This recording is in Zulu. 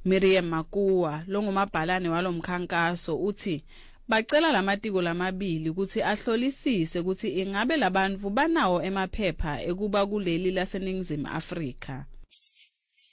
Miriam Makuwa longumabhalane walomkhankaso uthi bacela lamatiko lamabili ukuthi ahlolisise ukuthi ingabe labantu banawo emaphepha ekuba kuleli laseNingizimu Afrika.